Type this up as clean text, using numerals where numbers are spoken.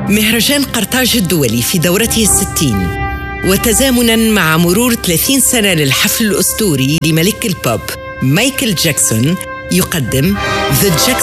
مهرجان قرطاج الدولي في دورته 60، وتزامناً مع مرور 30 سنة للحفل الأسطوري لملك البوب مايكل جاكسون، يقدم The Jackson